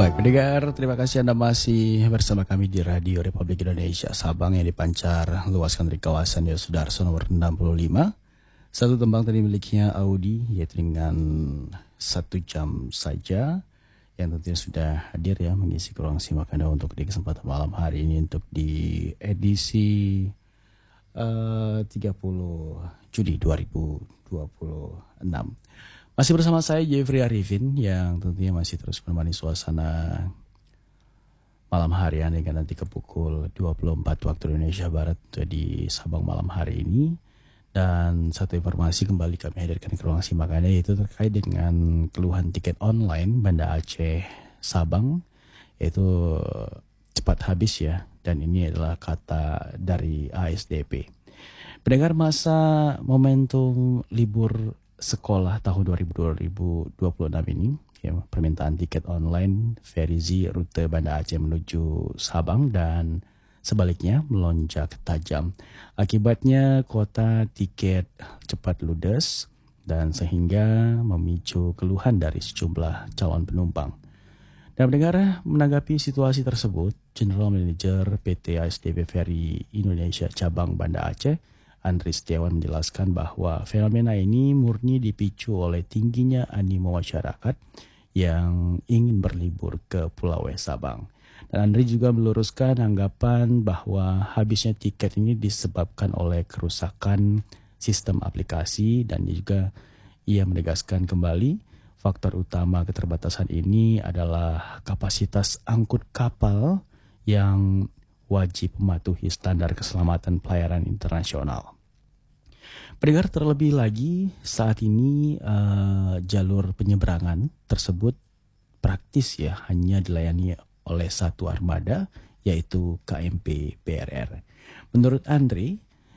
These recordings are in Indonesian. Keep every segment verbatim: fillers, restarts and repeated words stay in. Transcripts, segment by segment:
Baik pendengar, terima kasih Anda masih bersama kami di Radio Republik Indonesia Sabang yang dipancar luaskan dari kawasan Yosudarso nomor enam puluh lima. Satu tembang tadi miliknya Audi, yaitu dengan satu jam saja, yang tentunya sudah hadir ya mengisi ruang simak Anda untuk di kesempatan malam hari ini untuk di edisi uh, tiga puluh Juli dua ribu dua puluh enam. Masih bersama saya Jeffrey Arifin yang tentunya masih terus menemani suasana malam hari Anda hingga nanti ke pukul dua puluh empat waktu Indonesia Barat di Sabang malam hari ini. Dan satu informasi kembali kami hadirkan ke ruang simak Anda, yaitu terkait dengan keluhan tiket online Banda Aceh Sabang, yaitu cepat habis ya, dan ini adalah kata dari A S D P. Pendengar, masa momentum libur sekolah tahun dua ribu dua puluh enam ini, ya, permintaan tiket online Ferizi rute Banda Aceh menuju Sabang dan sebaliknya melonjak tajam. Akibatnya kuota tiket cepat ludes dan sehingga memicu keluhan dari sejumlah calon penumpang. Dan pendengar, menanggapi situasi tersebut, General Manager P T A S D P Ferry Indonesia Cabang Banda Aceh, Andri Setiawan, menjelaskan bahwa fenomena ini murni dipicu oleh tingginya animo masyarakat yang ingin berlibur ke Pulau Sabang. Dan Andri juga meluruskan anggapan bahwa habisnya tiket ini disebabkan oleh kerusakan sistem aplikasi, dan juga ia menegaskan kembali faktor utama keterbatasan ini adalah kapasitas angkut kapal yang wajib mematuhi standar keselamatan pelayaran internasional. Pendengar, terlebih lagi saat ini uh, jalur penyeberangan tersebut praktis ya hanya dilayani oleh satu armada, yaitu K M P P R R. Menurut Andri,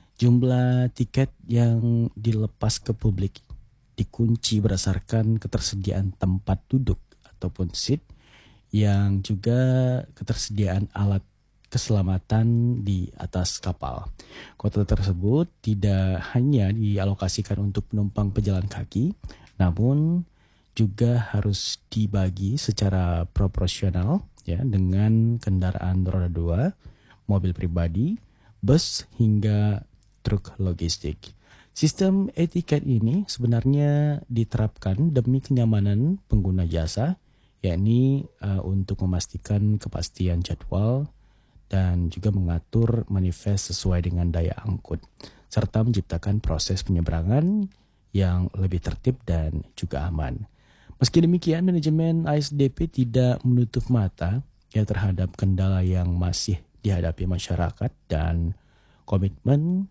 jumlah tiket yang dilepas ke publik dikunci berdasarkan ketersediaan tempat duduk ataupun seat, yang juga ketersediaan alat keselamatan di atas kapal. Kuota tersebut tidak hanya dialokasikan untuk penumpang pejalan kaki, namun juga harus dibagi secara proporsional ya dengan kendaraan roda dua, mobil pribadi, bus hingga truk logistik. Sistem e-tiket ini sebenarnya diterapkan demi kenyamanan pengguna jasa, yakni uh, untuk memastikan kepastian jadwal dan juga mengatur manifest sesuai dengan daya angkut, serta menciptakan proses penyeberangan yang lebih tertib dan juga aman. Meski demikian, manajemen A S D P tidak menutup mata ya terhadap kendala yang masih dihadapi masyarakat dan komitmen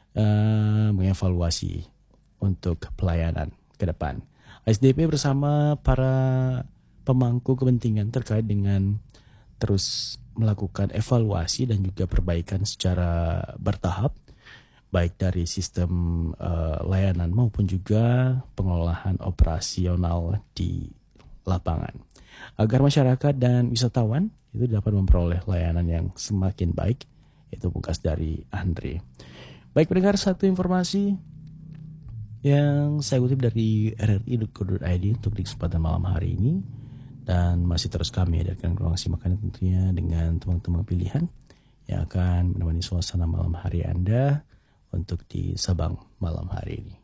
uh, mengevaluasi untuk pelayanan ke depan. A S D P bersama para pemangku kepentingan terkait dengan terus melakukan evaluasi dan juga perbaikan secara bertahap, baik dari sistem uh, layanan maupun juga pengelolaan operasional di lapangan, agar masyarakat dan wisatawan itu dapat memperoleh layanan yang semakin baik. Itu pungkas dari Andre. Baik pendengar, satu informasi yang saya kutip dari r r i dot co dot i d untuk di kesempatan malam hari ini. Dan masih terus kami hadirkan ruang simakan tentunya dengan teman-teman pilihan yang akan menemani suasana malam hari Anda untuk di Sabang malam hari ini.